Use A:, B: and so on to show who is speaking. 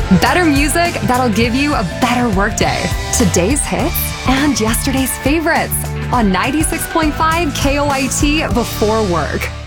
A: Better music that'll give you a better workday. Today's hits and yesterday's favorites on 96.5 KOIT before work.